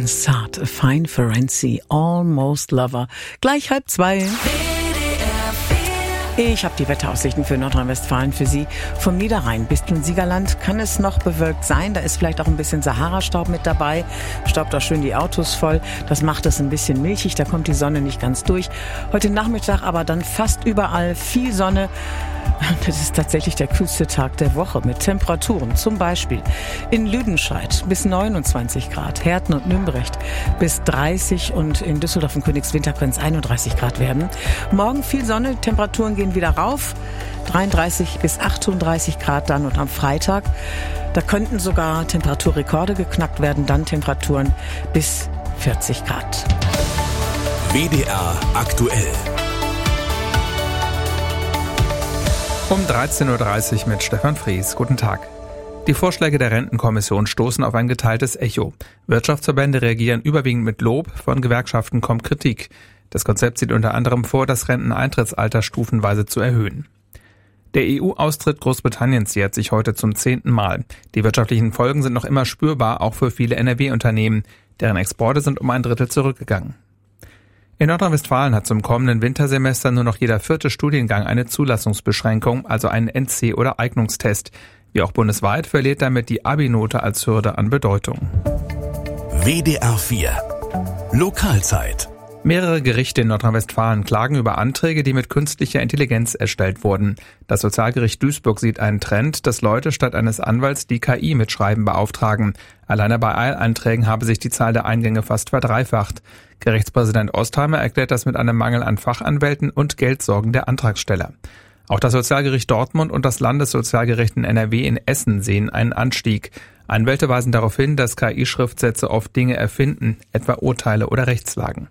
Sart, A Fine Firenze, Almost Lover. Gleich 1:30. Ich habe die Wetteraussichten für Nordrhein-Westfalen für Sie. Vom Niederrhein bis zum Siegerland kann es noch bewölkt sein. Da ist vielleicht auch ein bisschen Sahara-Staub mit dabei. Staubt auch schön die Autos voll. Das macht es ein bisschen milchig. Da kommt die Sonne nicht ganz durch. Heute Nachmittag aber dann fast überall viel Sonne. Das ist tatsächlich der kühlste Tag der Woche mit Temperaturen. Zum Beispiel in Lüdenscheid bis 29 Grad, Herten und Nümbrecht bis 30 und in Düsseldorf und Königswinter können es 31 Grad werden. Morgen viel Sonne, Temperaturen gehen wieder rauf, 33 bis 38 Grad dann und am Freitag, da könnten sogar Temperaturrekorde geknackt werden, dann Temperaturen bis 40 Grad. WDR aktuell. Um 13.30 Uhr mit Stefan Fries. Guten Tag. Die Vorschläge der Rentenkommission stoßen auf ein geteiltes Echo. Wirtschaftsverbände reagieren überwiegend mit Lob, von Gewerkschaften kommt Kritik. Das Konzept sieht unter anderem vor, das Renteneintrittsalter stufenweise zu erhöhen. Der EU-Austritt Großbritanniens jährt sich heute zum 10. Mal. Die wirtschaftlichen Folgen sind noch immer spürbar, auch für viele NRW-Unternehmen. Deren Exporte sind um 1/3 zurückgegangen. In Nordrhein-Westfalen hat zum kommenden Wintersemester nur noch jeder 4. Studiengang eine Zulassungsbeschränkung, also einen NC- oder Eignungstest. Wie auch bundesweit verliert damit die Abi-Note als Hürde an Bedeutung. WDR 4 Lokalzeit. Mehrere Gerichte in Nordrhein-Westfalen klagen über Anträge, die mit künstlicher Intelligenz erstellt wurden. Das Sozialgericht Duisburg sieht einen Trend, dass Leute statt eines Anwalts die KI mit Schreiben beauftragen. Alleine bei Eilanträgen habe sich die Zahl der Eingänge fast verdreifacht. Gerichtspräsident Ostheimer erklärt das mit einem Mangel an Fachanwälten und Geldsorgen der Antragsteller. Auch das Sozialgericht Dortmund und das Landessozialgericht in NRW in Essen sehen einen Anstieg. Anwälte weisen darauf hin, dass KI-Schriftsätze oft Dinge erfinden, etwa Urteile oder Rechtslagen.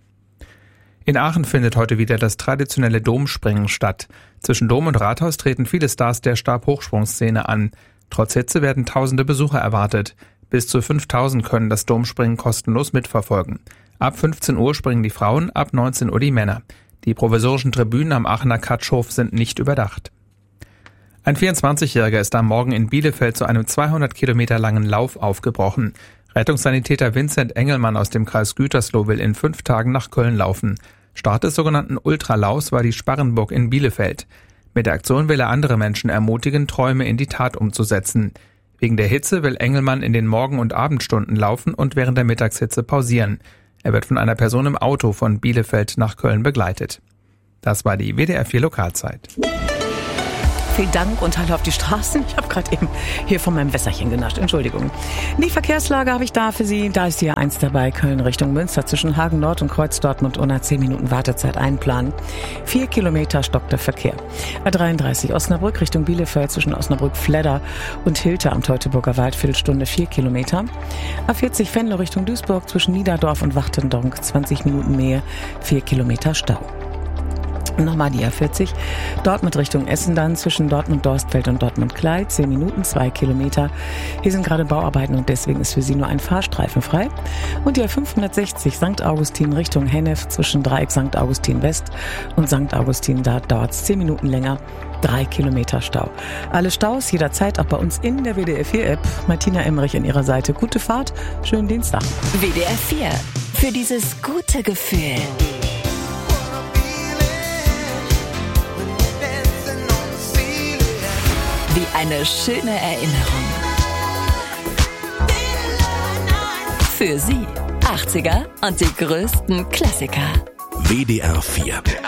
In Aachen findet heute wieder das traditionelle Domspringen statt. Zwischen Dom und Rathaus treten viele Stars der Stabhochsprungszene an. Trotz Hitze werden tausende Besucher erwartet. Bis zu 5.000 können das Domspringen kostenlos mitverfolgen. Ab 15 Uhr springen die Frauen, ab 19 Uhr die Männer. Die provisorischen Tribünen am Aachener Katschhof sind nicht überdacht. Ein 24-Jähriger ist am Morgen in Bielefeld zu einem 200 Kilometer langen Lauf aufgebrochen. Rettungssanitäter Vincent Engelmann aus dem Kreis Gütersloh will in 5 Tagen nach Köln laufen. Start des sogenannten Ultralaufs war die Sparrenburg in Bielefeld. Mit der Aktion will er andere Menschen ermutigen, Träume in die Tat umzusetzen. Wegen der Hitze will Engelmann in den Morgen- und Abendstunden laufen und während der Mittagshitze pausieren. Er wird von einer Person im Auto von Bielefeld nach Köln begleitet. Das war die WDR 4 Lokalzeit. Vielen Dank und Hallo auf die Straßen. Ich habe gerade eben hier von meinem Wässerchen genascht. Entschuldigung. Die Verkehrslage habe ich da für Sie. Da ist hier eins dabei, Köln Richtung Münster zwischen Hagen Nord und Kreuz Dortmund unter 10 Minuten Wartezeit einplanen. 4 Kilometer stockt der Verkehr. A33 Osnabrück Richtung Bielefeld zwischen Osnabrück-Fledder und Hilter am Teutoburger Wald, Viertelstunde 4 Kilometer. A40 Venlo Richtung Duisburg zwischen Niederdorf und Wachtendonk 20 Minuten Nähe, 4 Kilometer Stau. Nochmal die A40, Dortmund Richtung Essen dann zwischen Dortmund-Dorstfeld und Dortmund-Kleid, 10 Minuten, 2 Kilometer. Hier sind gerade Bauarbeiten und deswegen ist für Sie nur ein Fahrstreifen frei. Und die A560 St. Augustin Richtung Hennef zwischen Dreieck St. Augustin West und St. Augustin, da dauert es 10 Minuten länger, 3 Kilometer Stau. Alle Staus jederzeit auch bei uns in der WDR 4 App. Martina Emmerich an ihrer Seite. Gute Fahrt, schönen Dienstag. WDR 4, für dieses gute Gefühl. Wie eine schöne Erinnerung. Für Sie 80er und die größten Klassiker. WDR 4